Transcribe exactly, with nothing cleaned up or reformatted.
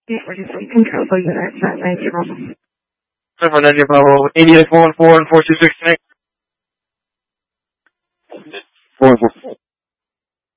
forty-three control for unit seven nine zero. seven nine zero, eighty-eight four one four and four two six six. four one four